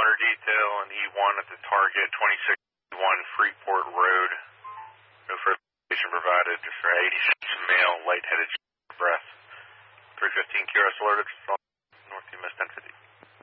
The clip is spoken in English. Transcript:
water detail on E1 at the target, 2661 Freeport Road. No further information provided. Just for 86 male, lightheaded, breath. 315 QRS alerted, north EMS 1050.